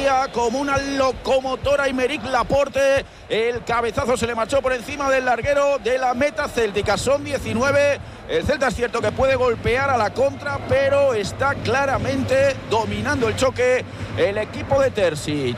subía como una locomotora Aymeric Laporte. El cabezazo se le marchó por encima del larguero de la meta céltica. Son 19. El Celta es cierto que puede golpear a la contra, pero está claramente dominando el choque el equipo de Terzic.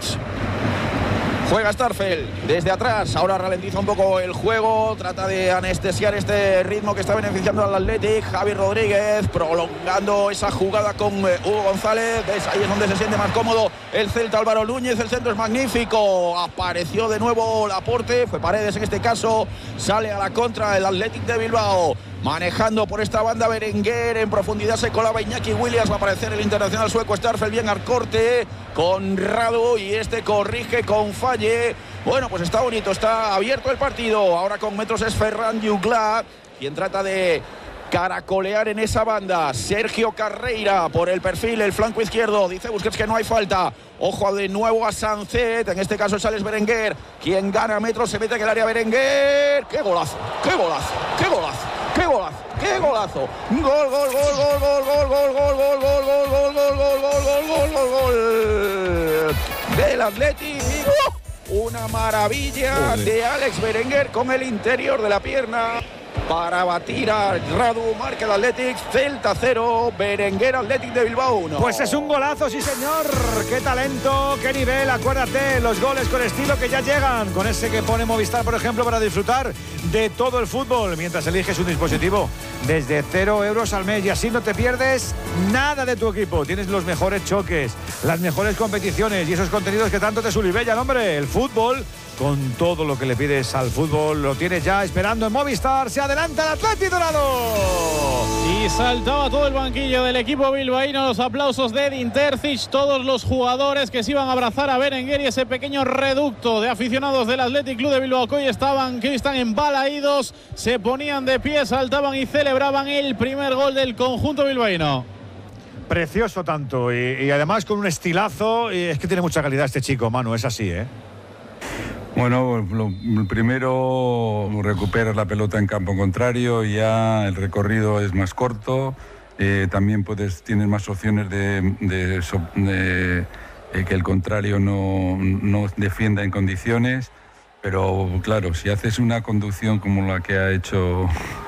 Juega Starfelt desde atrás, ahora ralentiza un poco el juego, trata de anestesiar este ritmo que está beneficiando al Athletic. Javi Rodríguez prolongando esa jugada con Hugo González. ¿Ves? Ahí es donde se siente más cómodo el Celta. Álvaro Núñez, el centro es magnífico. Apareció de nuevo Laporte, fue Paredes en este caso. Sale a la contra el Athletic de Bilbao. Manejando por esta banda Berenguer, en profundidad se colaba Iñaki Williams, va a aparecer el internacional sueco Starfelt bien al corte con Radu y este corrige con Falle. Bueno, pues está bonito, está abierto el partido, ahora con metros es Ferran Jugla, quien trata de caracolear en esa banda. Sergio Carreira por el perfil, el flanco izquierdo, dice Busquets que no hay falta. Ojo de nuevo a Sancet, en este caso sale Berenguer, quien gana metros, se mete en el área Berenguer. ¡Qué golazo! ¡Qué golazo! ¡Qué golazo! ¡Qué golazo! ¡Qué golazo! ¡Gol, gol, gol, gol, gol, gol, gol, gol, gol, gol, gol, gol, gol, gol, gol, gol, gol, gol del Athletic! Una maravilla de Alex Berenguer con el interior de la pierna para batir a Radu. Marca el Athletic, Celta 0, Berenguer Athletic de Bilbao 1. Pues es un golazo, sí señor. Qué talento, qué nivel. Acuérdate, los goles con estilo que ya llegan, con ese que pone Movistar, por ejemplo, para disfrutar de todo el fútbol mientras eliges un dispositivo desde 0 euros al mes, y así no te pierdes nada de tu equipo. Tienes los mejores choques, las mejores competiciones y esos contenidos que tanto te sulibellan, hombre. El fútbol, con todo lo que le pides al fútbol, lo tienes ya esperando en Movistar. Se adelanta el Athletic dorado. Y saltaba todo el banquillo del equipo bilbaíno. Los aplausos de Edin Terzic, todos los jugadores que se iban a abrazar a Berenguer y ese pequeño reducto de aficionados del Athletic Club de Bilbao que hoy están embalaídos, se ponían de pie, saltaban y celebraban el primer gol del conjunto bilbaíno. Precioso tanto y además con un estilazo, y es que tiene mucha calidad este chico, Manu, es así, ¿eh? Bueno, lo primero, recuperas la pelota en campo contrario, ya el recorrido es más corto, también tienes más opciones de que el contrario no defienda en condiciones, pero claro, si haces una conducción como la que ha hecho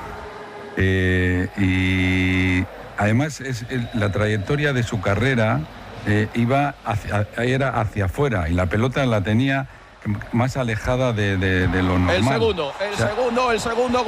y además la trayectoria de su carrera era hacia afuera y la pelota la tenía más alejada de lo normal. El segundo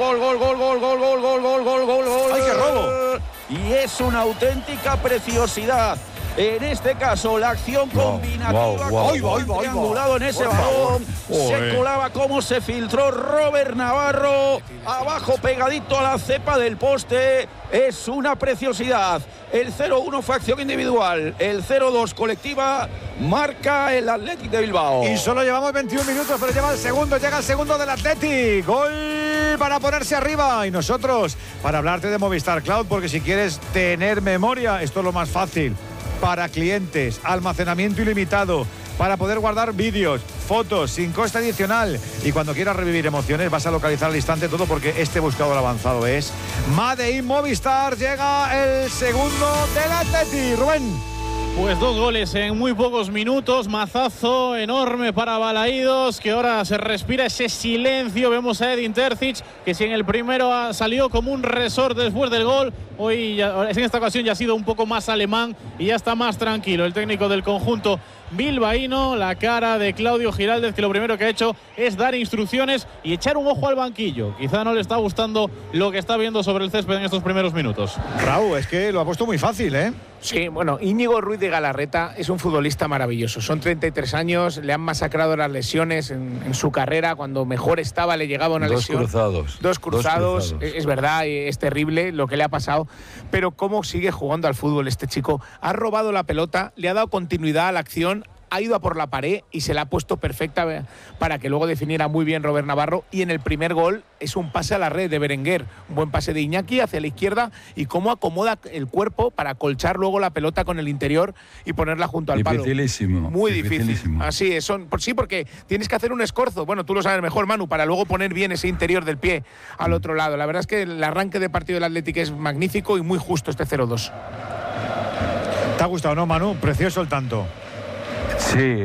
gol. ¡Ay, qué robo! Y es una auténtica preciosidad. En este caso, la acción combinativa con triangulado en ese balón. Se colaba como se filtró Robert Navarro. Abajo pegadito a la cepa del poste. Es una preciosidad. El 0-1 fue acción individual. El 0-2 colectiva marca el Athletic de Bilbao. Y solo llevamos 21 minutos, pero llega el segundo del Athletic. Gol para ponerse arriba. Y nosotros, para hablarte de Movistar Cloud, porque si quieres tener memoria, esto es lo más fácil. Para clientes, almacenamiento ilimitado, para poder guardar vídeos, fotos sin coste adicional, y cuando quieras revivir emociones vas a localizar al instante todo, porque este buscador avanzado es Made in Movistar. Llega el segundo del Athletic, Rubén. Pues 2 goles en muy pocos minutos, mazazo enorme para Balaídos, que ahora se respira ese silencio. Vemos a Edin Terzic, que si en el primero salió como un resorte después del gol, hoy en esta ocasión ya ha sido un poco más alemán y ya está más tranquilo el técnico del conjunto bilbaíno. La cara de Claudio Giraldez, que lo primero que ha hecho es dar instrucciones y echar un ojo al banquillo. Quizá no le está gustando lo que está viendo sobre el césped en estos primeros minutos. Raúl, es que lo ha puesto muy fácil, ¿eh? Sí, bueno, Íñigo Ruiz de Galarreta es un futbolista maravilloso. Son 33 años, le han masacrado las lesiones en su carrera. Cuando mejor estaba le llegaba una lesión. Dos cruzados. Es verdad, es terrible lo que le ha pasado. Pero cómo sigue jugando al fútbol este chico. Ha robado la pelota, le ha dado continuidad a la acción, ha ido a por la pared y se la ha puesto perfecta para que luego definiera muy bien Robert Navarro. Y en el primer gol es un pase a la red de Berenguer, un buen pase de Iñaki hacia la izquierda, y cómo acomoda el cuerpo para colchar luego la pelota con el interior y ponerla junto al palo. Muy difícil. Así es, sí, porque tienes que hacer un escorzo, bueno, tú lo sabes mejor, Manu, para luego poner bien ese interior del pie al otro lado. La verdad es que el arranque de partido del Athletic es magnífico y muy justo este 0-2. ¿Te ha gustado, no, Manu? Precioso el tanto. Sí.